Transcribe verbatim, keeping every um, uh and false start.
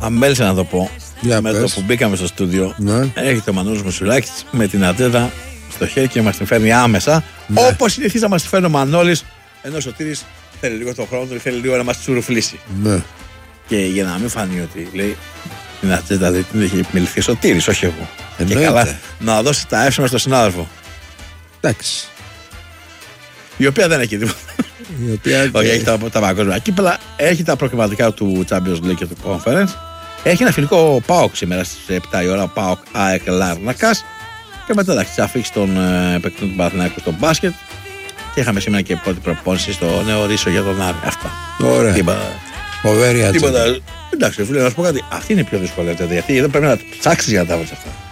Αμέλησα να το πω. Για με πες. το που μπήκαμε στο στούντιο, Ναι. έρχεται ο Μανώλης Μουσουλάκης με την ατζέντα στο χέρι και μας την φέρνει άμεσα. Ναι. Όπως συνηθίζει να μας την φέρνει ο Μανώλης, ενώ ο Σωτήρης θέλει λίγο τον χρόνο του, θέλει λίγο να μας τσουρουφλήσει. Ναι. Και για να μην φανεί ότι λέει την ατζέντα δεν την έχει επιμεληθεί ο Σωτήρης, όχι εγώ. Και Εννοείται. καλά να δώσει τα εύσημα στον συνάδελφο. Εντάξει. Η οποία δεν έχει τίποτα. Η οποία... Όχι, έχει τα, τα παγκόσμια κύπελα, έχει τα προκριματικά του Champions League και του Conference. Έχει ένα φιλικό ΠΑΟΚ σήμερα στις επτά η ώρα, ΠΑΟΚ ΑΕΚ Λάρνακας. Και μετά εντάξει, θα αφήξει τον ε, παίκτη του Παναθηναϊκού στο μπάσκετ. Και είχαμε σήμερα και πρώτη προπόνηση στο νέο Ρήσο για τον Άρη. Αυτά. Ωραία. Τίποτα. Φοβερή ατζέντα. Τίποτα. Εντάξει, φίλε, να σου πω κάτι. Αυτή είναι η πιο δύσκολη ατζέντα. Γιατί εδώ πρέπει να ψάξει για να τα βρει αυτά.